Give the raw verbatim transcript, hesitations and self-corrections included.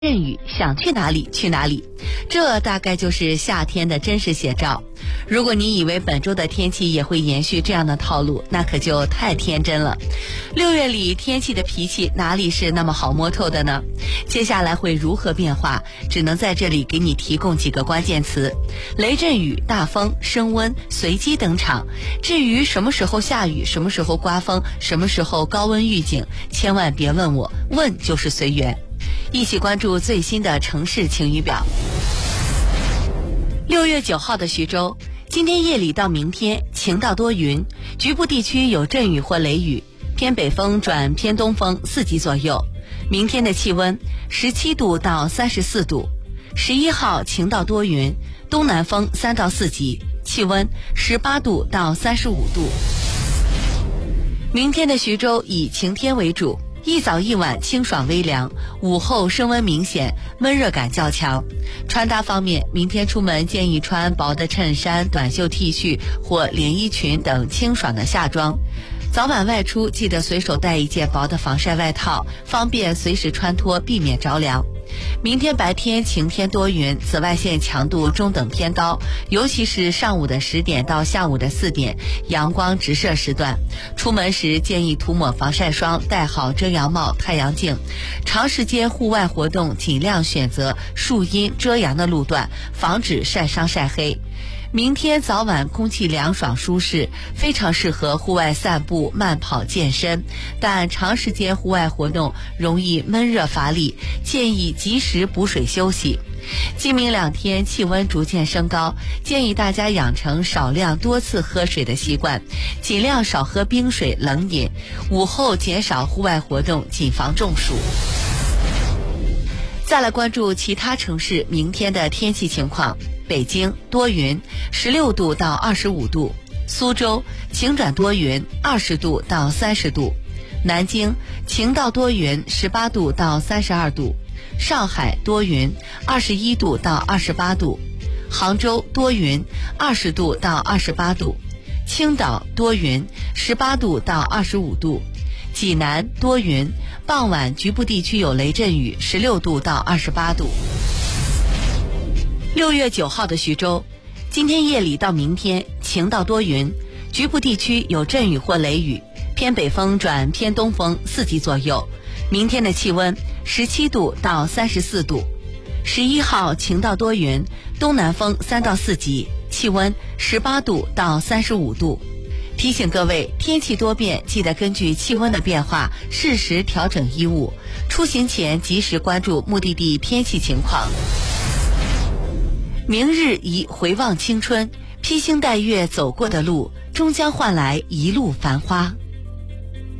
阵雨，想去哪里去哪里，这大概就是夏天的真实写照。如果你以为本周的天气也会延续这样的套路，那可就太天真了。六月里天气的脾气哪里是那么好摸透的呢？接下来会如何变化，只能在这里给你提供几个关键词：雷阵雨、大风、升温随机登场。至于什么时候下雨，什么时候刮风，什么时候高温预警，千万别问我，问就是随缘。一起关注最新的城市晴雨表。六月九号的徐州，今天夜里到明天晴到多云，局部地区有阵雨或雷雨，偏北风转偏东风，四级左右。明天的气温十七度到三十四度。十一号晴到多云，东南风三到四级，气温十八度到三十五度。明天的徐州以晴天为主，一早一晚清爽微凉，午后升温明显，闷热感较强。穿搭方面，明天出门建议穿薄的衬衫、短袖 T 恤或连衣裙等清爽的夏装。早晚外出记得随手带一件薄的防晒外套，方便随时穿脱，避免着凉。明天白天晴天多云，紫外线强度中等偏高，尤其是上午的十点到下午的四点，阳光直射时段。出门时建议涂抹防晒霜，戴好遮阳帽、太阳镜。长时间户外活动尽量选择树荫遮阳的路段，防止晒伤晒黑。明天早晚空气凉爽舒适，非常适合户外散步、慢跑、健身，但长时间户外活动容易闷热乏力，建议及时补水休息。今明两天气温逐渐升高，建议大家养成少量多次喝水的习惯，尽量少喝冰水、冷饮，午后减少户外活动，谨防中暑。再来关注其他城市明天的天气情况。北京多云，十六度到二十五度；苏州晴转多云，二十度到三十度；南京晴到多云，十八度到三十二度；上海多云，二十一度到二十八度；杭州多云，二十度到二十八度；青岛多云，十八度到二十五度；济南多云，傍晚局部地区有雷阵雨，十六度到二十八度。六月九号的徐州，今天夜里到明天晴到多云，局部地区有阵雨或雷雨，偏北风转偏东风，四级左右。明天的气温十七度到三十四度。十一号晴到多云，东南风三到四级，气温十八度到三十五度。提醒各位，天气多变，记得根据气温的变化适时调整衣物，出行前及时关注目的地天气情况。明日宜回望青春，披星戴月走过的路，终将换来一路繁花。